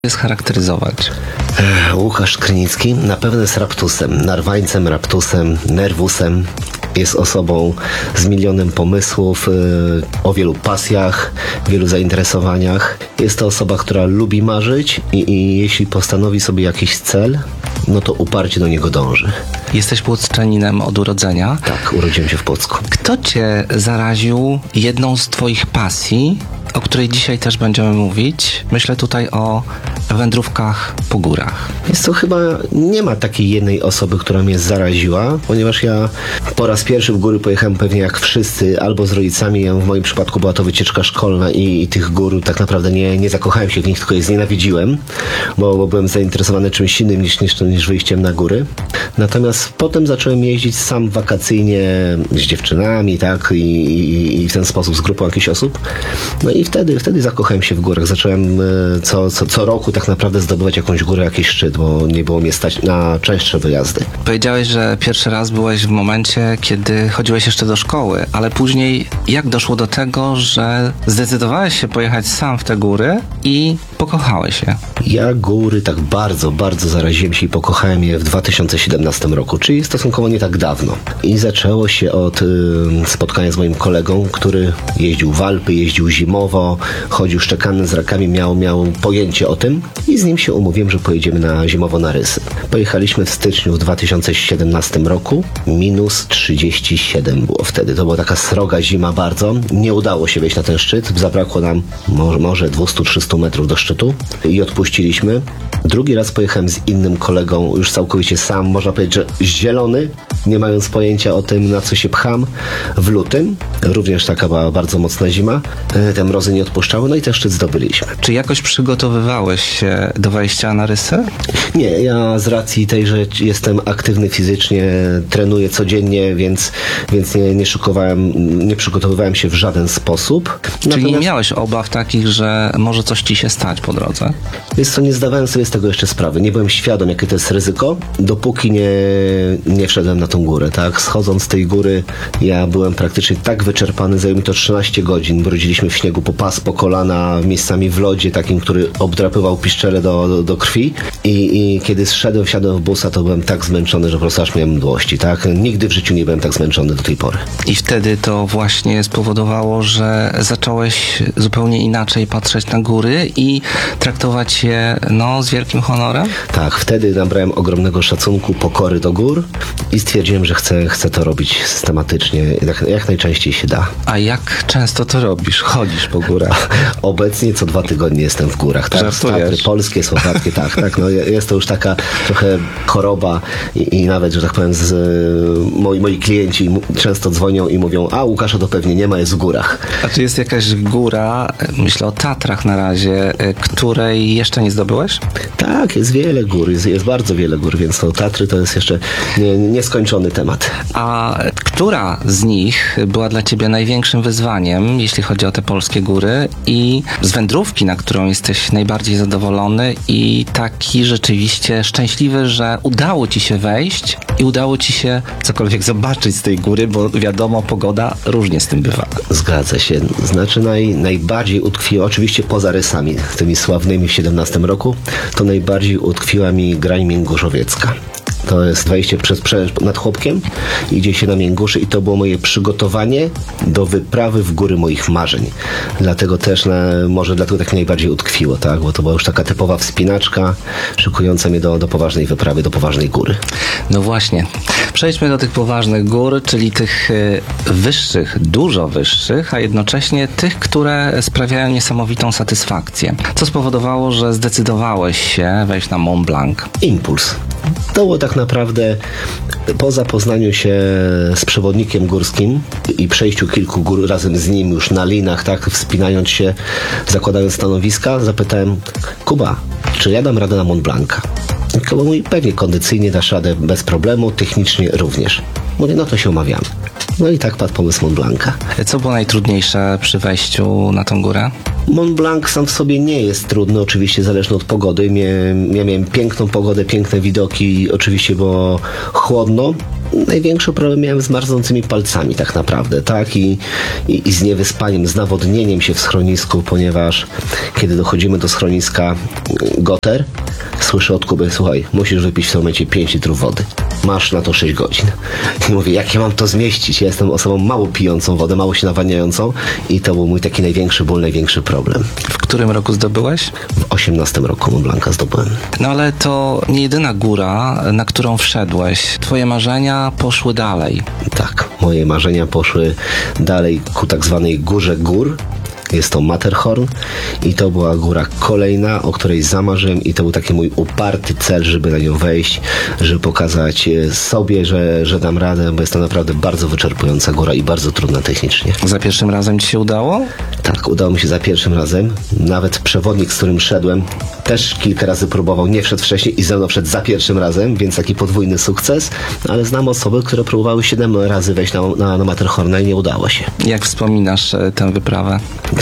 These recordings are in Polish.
Scharakteryzować? Łukasz Krynicki na pewno jest raptusem, narwańcem, raptusem, nerwusem. Jest osobą z milionem pomysłów, o wielu pasjach, wielu zainteresowaniach. Jest to osoba, która lubi marzyć i jeśli postanowi sobie jakiś cel, no to uparcie do niego dąży. Jesteś płockczaninem od urodzenia. Tak, urodziłem się w Płocku. Kto cię zaraził jedną z twoich pasji, o której dzisiaj też będziemy mówić? Myślę tutaj o wędrówkach po górach. Jest to chyba nie ma takiej jednej osoby, która mnie zaraziła, ponieważ ja po raz pierwszy w góry pojechałem pewnie jak wszyscy, albo z rodzicami. W moim przypadku była to wycieczka szkolna i tych gór tak naprawdę nie zakochałem się w nich, tylko je znienawidziłem, bo byłem zainteresowany czymś innym niż wyjściem na góry. Natomiast potem zacząłem jeździć sam wakacyjnie z dziewczynami, tak, i w ten sposób z grupą jakichś osób. No i wtedy zakochałem się w górach. Zacząłem co roku tak naprawdę zdobywać jakąś górę, jakiś szczyt, bo nie było mnie stać na częstsze wyjazdy. Powiedziałeś, że pierwszy raz byłeś w momencie, kiedy chodziłeś jeszcze do szkoły, ale później jak doszło do tego, że zdecydowałeś się pojechać sam w te góry i pokochałeś je? Ja góry tak bardzo, bardzo zaraziłem się i pokochałem je w 2017 roku, czyli stosunkowo nie tak dawno. I zaczęło się od spotkania z moim kolegą, który jeździł w Alpy, jeździł zimowo, chodził szczekany z rakami, miał pojęcie o tym i z nim się umówiłem, że pojedziemy zimowo na Rysy. Pojechaliśmy w styczniu w 2017 roku, minus 37 było wtedy. To była taka sroga zima bardzo. Nie udało się wejść na ten szczyt. Zabrakło nam może 200-300 metrów do szczytu i odpuściliśmy. Drugi raz pojechałem z innym kolegą, już całkowicie sam, można powiedzieć, że zielony, nie mając pojęcia o tym, na co się pcham, w lutym. Również taka była bardzo mocna zima. Te mrozy nie odpuszczały, no i ten szczyt zdobyliśmy. Czy jakoś przygotowywałeś się do wejścia na Rysy? Nie, ja z racji tej, że jestem aktywny fizycznie, trenuję codziennie, więc nie przygotowywałem się w żaden sposób. Czyli nie miałeś obaw takich, że może coś ci się stać po drodze? Więc to nie zdawałem sobie z tego jeszcze sprawy. Nie byłem świadom, jakie to jest ryzyko, dopóki nie wszedłem na tą górę, tak? Schodząc z tej góry, ja byłem praktycznie tak wyczerpany, zajęło mi to 13 godzin. Brodziliśmy w śniegu po pas, po kolana, miejscami w lodzie, takim, który obdrapywał piszczele do krwi. I kiedy wsiadłem w busa, to byłem tak zmęczony, że po prostu aż miałem mdłości, tak? Nigdy w życiu nie byłem tak zmęczony do tej pory. I wtedy to właśnie spowodowało, że zacząłeś zupełnie inaczej patrzeć na góry i traktować je, z wielkim honorem? Tak, wtedy nabrałem ogromnego szacunku, pokory do gór i stwierdziłem, że chcę to robić systematycznie, jak najczęściej się da. A jak często to robisz? Chodzisz po górach? Obecnie co 2 tygodnie jestem w górach, tak? Tatry polskie, słowackie, tak. No jest to już taka trochę choroba i nawet, że tak powiem, moi klienci często dzwonią i mówią, a Łukasza to pewnie nie ma, jest w górach. A czy jest jakaś góra, myślę o Tatrach na razie, której jeszcze nie zdobyłeś? Tak, jest wiele gór, jest bardzo wiele gór, więc to Tatry to jest jeszcze nieskończony temat. A która z nich była dla ciebie największym wyzwaniem, jeśli chodzi o te polskie góry i z wędrówki, na którą jesteś najbardziej zadowolony i taki rzeczywiście szczęśliwy, że udało ci się wejść i udało ci się cokolwiek zobaczyć z tej góry, bo wiadomo, pogoda różnie z tym bywa. Zgadza się. Znaczy najbardziej utkwiła, oczywiście poza Rysami, tymi sławnymi w 17 roku, to najbardziej utkwiła mi Grań Mięguszowiecka. To jest wejście nad Chłopkiem, idzie się na Mięguszy i to było moje przygotowanie do wyprawy w góry moich marzeń. Dlatego też dlatego tak najbardziej utkwiło, tak? Bo to była już taka typowa wspinaczka, szykująca mnie do poważnej wyprawy, do poważnej góry. No właśnie. Przejdźmy do tych poważnych gór, czyli tych wyższych, dużo wyższych, a jednocześnie tych, które sprawiają niesamowitą satysfakcję. Co spowodowało, że zdecydowałeś się wejść na Mont Blanc? Impuls. To było tak naprawdę po zapoznaniu się z przewodnikiem górskim i przejściu kilku gór razem z nim już na linach, tak, wspinając się, zakładając stanowiska, zapytałem, Kuba, czy ja dam radę na Mont Blanca? Kuba mówi, pewnie kondycyjnie dasz radę bez problemu, technicznie również. Mówię, no to się umawiamy. No i tak padł pomysł Mont Blanca. Co było najtrudniejsze przy wejściu na tą górę? Mont Blanc sam w sobie nie jest trudny, oczywiście zależny od pogody. Ja miałem piękną pogodę, piękne widoki, oczywiście było chłodno, największy problem miałem z marznącymi palcami tak naprawdę, tak? I z niewyspaniem, z nawodnieniem się w schronisku, ponieważ kiedy dochodzimy do schroniska Goter, słyszę od Kuby, słuchaj, musisz wypić w tym momencie 5 litrów wody. Masz na to 6 godzin. I mówię, jak ja mam to zmieścić? Ja jestem osobą mało pijącą wodę, mało się nawadniającą i to był mój taki największy ból, największy problem. W którym roku zdobyłeś? W 18 roku Mont Blanca zdobyłem. No ale to nie jedyna góra, na którą wszedłeś. Twoje marzenia poszły dalej. Tak, moje marzenia poszły dalej ku tak zwanej Górze Gór. Jest to Matterhorn i to była góra kolejna, o której zamarzyłem i to był taki mój uparty cel, żeby na nią wejść, żeby pokazać sobie, że dam radę, bo jest to naprawdę bardzo wyczerpująca góra i bardzo trudna technicznie. Za pierwszym razem ci się udało? Tak, udało mi się za pierwszym razem. Nawet przewodnik, z którym szedłem, też kilka razy próbował, nie wszedł wcześniej i ze mną wszedł za pierwszym razem, więc taki podwójny sukces, ale znam osoby, które próbowały 7 razy wejść na Matterhorna i nie udało się. Jak wspominasz tę wyprawę?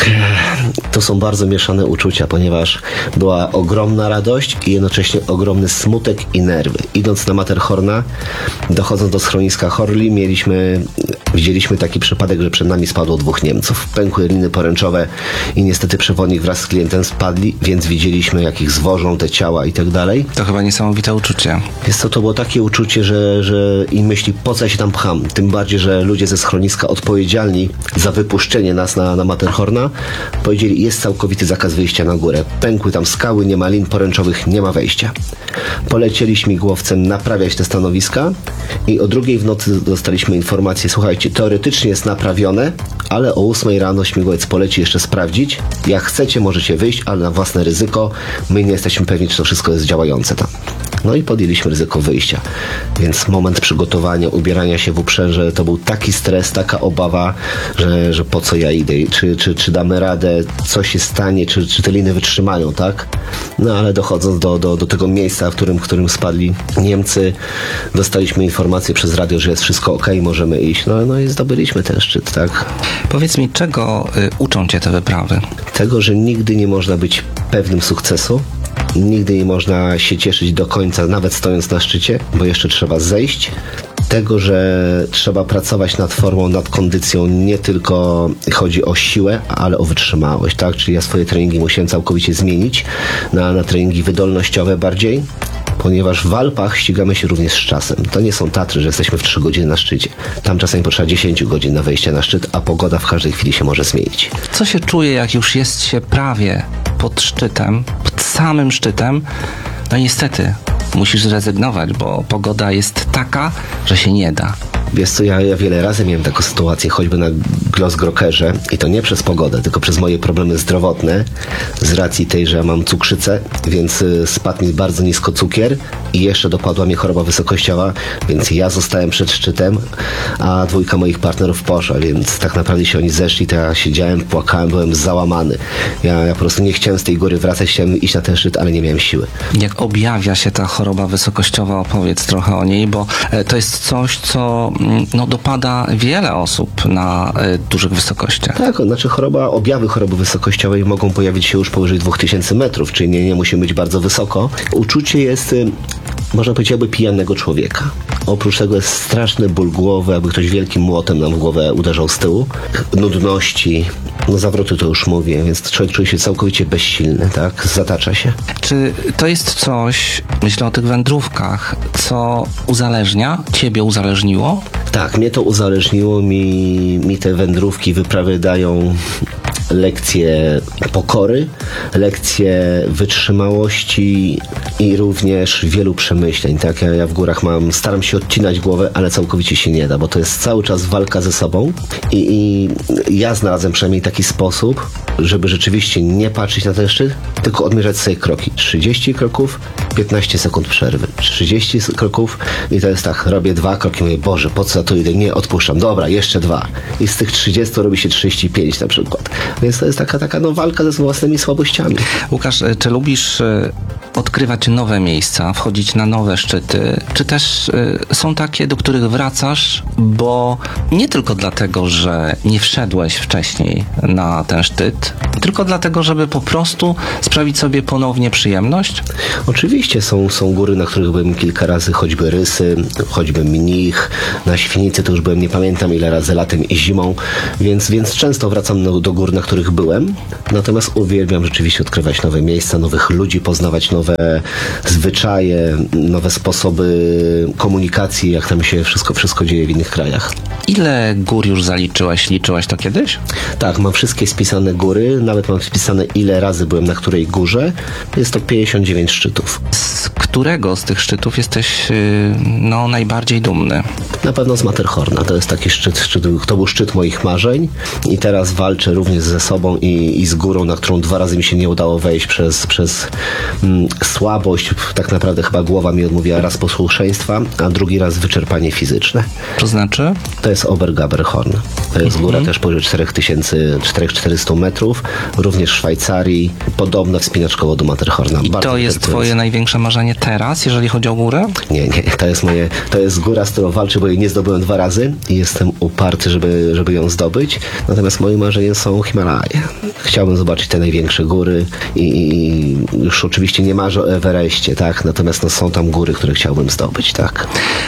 To są bardzo mieszane uczucia, ponieważ była ogromna radość i jednocześnie ogromny smutek i nerwy. Idąc na Matterhorna, dochodząc do schroniska Horli, widzieliśmy taki przypadek, że przed nami spadło 2 Niemców. Pękły liny poręczowe i niestety przewodnik wraz z klientem spadli, więc widzieliśmy, jak ich zwożą te ciała i tak dalej. To chyba niesamowite uczucie. To było takie uczucie, że i myśli, po co ja się tam pcham? Tym bardziej, że ludzie ze schroniska odpowiedzialni za wypuszczenie nas na Matterhorna powiedzieli, jest całkowity zakaz wyjścia na górę. Pękły tam skały, nie ma lin poręczowych, nie ma wejścia. Polecieli śmigłowcem naprawiać te stanowiska i o 2:00 w nocy dostaliśmy informację, słuchajcie, teoretycznie jest naprawione, ale o 8:00 rano śmigłowiec poleci jeszcze sprawdzić. Jak chcecie, możecie wyjść, ale na własne ryzyko. My nie jesteśmy pewni, czy to wszystko jest działające tam. No i podjęliśmy ryzyko wyjścia. Więc moment przygotowania, ubierania się w uprzęże, to był taki stres, taka obawa, że po co ja idę, czy damy radę, co się stanie, czy te liny wytrzymają, tak? No ale dochodząc do tego miejsca, w którym spadli Niemcy, dostaliśmy informację przez radio, że jest wszystko okej, możemy iść. No i zdobyliśmy ten szczyt, tak? Powiedz mi, czego uczą cię te wyprawy? Tego, że nigdy nie można być pewnym sukcesu. Nigdy nie można się cieszyć do końca, nawet stojąc na szczycie, bo jeszcze trzeba zejść. Tego, że trzeba pracować nad formą, nad kondycją, nie tylko chodzi o siłę, ale o wytrzymałość, tak? Czyli ja swoje treningi musiałem całkowicie zmienić na treningi wydolnościowe bardziej, ponieważ w Alpach ścigamy się również z czasem. To nie są Tatry, że jesteśmy w 3 godziny na szczycie. Tam czasami potrzeba 10 godzin na wejście na szczyt, a pogoda w każdej chwili się może zmienić. Co się czuje, jak już jest się prawie pod szczytem, pod samym szczytem? No niestety, musisz zrezygnować, bo pogoda jest taka, że się nie da. Wiesz co, ja wiele razy miałem taką sytuację, choćby na Glossgrokerze i to nie przez pogodę, tylko przez moje problemy zdrowotne, z racji tej, że ja mam cukrzycę, więc spadł mi bardzo nisko cukier i jeszcze dopadła mnie choroba wysokościowa, więc ja zostałem przed szczytem, a 2 moich partnerów poszła, więc tak naprawdę się oni zeszli, to ja siedziałem, płakałem, byłem załamany. Ja po prostu nie chciałem z tej góry wracać, chciałem iść na ten szczyt, ale nie miałem siły. Jak objawia się ta choroba wysokościowa? Opowiedz trochę o niej, bo to jest coś, co dopada wiele osób na dużych wysokościach. Tak, znaczy objawy choroby wysokościowej mogą pojawić się już powyżej 2000 metrów, czyli nie musimy być bardzo wysoko. Uczucie jest, można powiedzieć, jakby pijanego człowieka. Oprócz tego jest straszny ból głowy, jakby ktoś wielkim młotem nam w głowę uderzał z tyłu. Nudności, zawroty to już mówię, więc człowiek czuje się całkowicie bezsilny, tak? Zatacza się. Czy to jest coś, myślę o tych wędrówkach, co ciebie uzależniło? Tak, mnie to uzależniło, mi te wędrówki, wyprawy dają lekcje pokory, lekcje wytrzymałości i również wielu przemyśleń. Tak? Ja w górach staram się odcinać głowę, ale całkowicie się nie da, bo to jest cały czas walka ze sobą i ja znalazłem przynajmniej taki sposób, żeby rzeczywiście nie patrzeć na ten szczyt, tylko odmierzać sobie kroki. 30 kroków, 15 sekund przerwy. 30 kroków i to jest tak, robię 2 kroki, mówię, Boże, po co ja tu idę? Nie, odpuszczam. Dobra, jeszcze 2. I z tych 30 robi się 35 na przykład. Więc to jest taka walka ze własnymi słabościami. Łukasz, czy lubisz odkrywać nowe miejsca, wchodzić na nowe szczyty? Czy też są takie, do których wracasz, bo nie tylko dlatego, że nie wszedłeś wcześniej na ten szczyt, tylko dlatego, żeby po prostu sprawić sobie ponownie przyjemność? Oczywiście są góry, na których byłem kilka razy, choćby Rysy, choćby Mnich, na Świnicy to już byłem, nie pamiętam ile razy, latem i zimą, więc często wracam do gór, na których byłem. Natomiast uwielbiam rzeczywiście odkrywać nowe miejsca, nowych ludzi, poznawać nowe zwyczaje, nowe sposoby komunikacji, jak tam się wszystko dzieje w innych krajach. Ile gór już zaliczyłeś? Liczyłeś to kiedyś? Tak, mam wszystkie spisane góry, nawet mam spisane ile razy byłem na której górze. Jest to 59 szczytów. Z którego z tych szczytów jesteś najbardziej dumny? Na pewno z Matterhorna. To jest taki szczyt, to był szczyt moich marzeń i teraz walczę również ze sobą i z górą, na którą 2 razy mi się nie udało wejść przez słabość. Tak naprawdę chyba głowa mi odmówiła raz posłuszeństwa, a drugi raz wyczerpanie fizyczne. To znaczy? To jest Obergaberhorn. To jest góra też powyżej 4400 metrów, również w Szwajcarii, podobna wspinaczkowo do Matterhorna. I to jest twoje największe marzenie teraz, jeżeli chodzi o górę? Nie. To jest góra, z którą walczę, bo jej nie zdobyłem 2 razy i jestem uparty, żeby ją zdobyć. Natomiast moim marzeniem są Himalaje. Chciałbym zobaczyć te największe góry i już oczywiście nie marzę o Everestie, tak? Natomiast są tam góry, które chciałbym zdobyć, tak?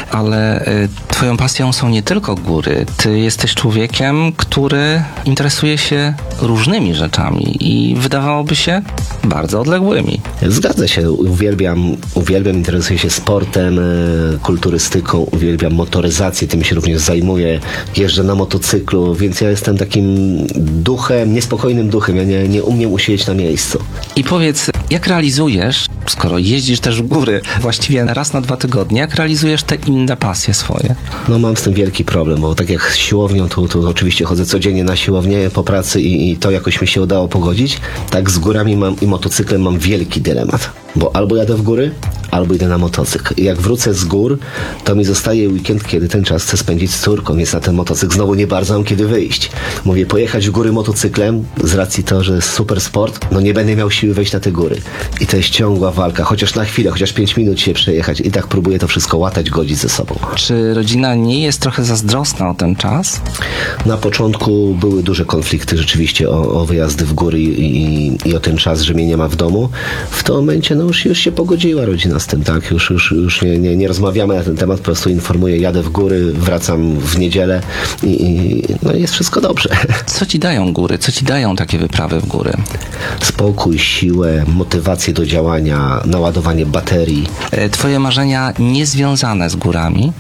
Ale twoją pasją są nie tylko góry. Ty jesteś człowiekiem, który interesuje się różnymi rzeczami i wydawałoby się bardzo odległymi. Zgadza się. Uwielbiam, interesuję się sportem, kulturystyką, uwielbiam motoryzację, tym się również zajmuję. Jeżdżę na motocyklu, więc ja jestem takim duchem, niespokojnym duchem. Ja nie umiem usiedzieć na miejscu. I powiedz, jak realizujesz, skoro jeździsz też w góry właściwie raz na 2 tygodnie, jak realizujesz te inne pasje swoje? No mam z tym wielki problem, bo tak jak z siłownią, tu oczywiście chodzę codziennie na siłownię po pracy i to jakoś mi się udało pogodzić, tak z górami i motocyklem mam wielki dylemat. Bo albo jadę w góry, albo idę na motocykl. I jak wrócę z gór, to mi zostaje weekend, kiedy ten czas chcę spędzić z córką, więc na ten motocykl znowu nie bardzo mam kiedy wyjść. Mówię, pojechać w góry motocyklem, z racji to, że jest super sport, no nie będę miał siły wejść na te góry. I to jest ciągła walka, chociaż na chwilę, chociaż 5 minut się przejechać. I tak próbuję to wszystko łatać, godzić ze sobą. Czy rodzina nie jest trochę zazdrosna o ten czas? Na początku były duże konflikty rzeczywiście o wyjazdy w góry i o ten czas, że mnie nie ma w domu. W tym momencie już się pogodziła rodzina z tym, tak? Już nie rozmawiamy na ten temat, po prostu informuję, jadę w góry, wracam w niedzielę i jest wszystko dobrze. Co ci dają góry? Co ci dają takie wyprawy w góry? Spokój, siłę, motywację do działania, naładowanie baterii. Twoje marzenia niezwiązane z górami?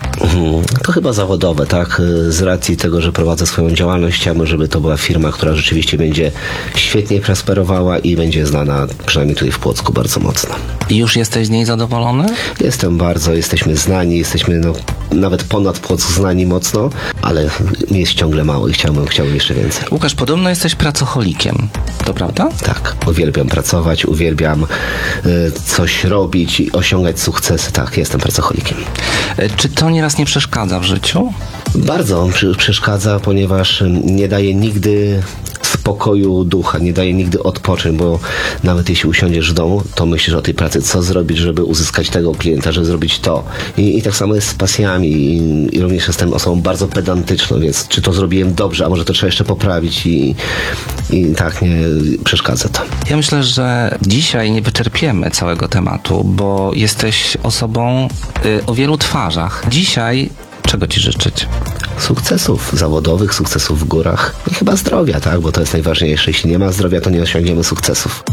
To chyba zawodowe, tak? Z racji tego, że prowadzę swoją działalność, chciałbym, żeby to była firma, która rzeczywiście będzie świetnie prosperowała i będzie znana, przynajmniej tutaj w Płocku, bardzo mocno. I już jesteś z niej zadowolony? Jesteśmy znani, jesteśmy nawet ponad Płock znani mocno, ale mi jest ciągle mało i chciałbym jeszcze więcej. Łukasz, podobno jesteś pracocholikiem, to prawda? Tak, uwielbiam pracować, uwielbiam coś robić i osiągać sukcesy. Tak, jestem pracocholikiem. Czy to nieraz nie przeszkadza w życiu? Bardzo przeszkadza, ponieważ nie daje nigdy spokoju ducha, nie daje nigdy odpocząć, bo nawet jeśli usiądziesz w domu, to myślisz o tej pracy, co zrobić, żeby uzyskać tego klienta, żeby zrobić to. I tak samo jest z pasjami i również jestem osobą bardzo pedantyczną, więc czy to zrobiłem dobrze, a może to trzeba jeszcze poprawić i tak nie przeszkadza to. Ja myślę, że dzisiaj nie wyczerpiemy całego tematu, bo jesteś osobą o wielu twarzach. Dzisiaj czego ci życzyć? Sukcesów zawodowych, sukcesów w górach i chyba zdrowia, tak? Bo to jest najważniejsze. Jeśli nie ma zdrowia, to nie osiągniemy sukcesów.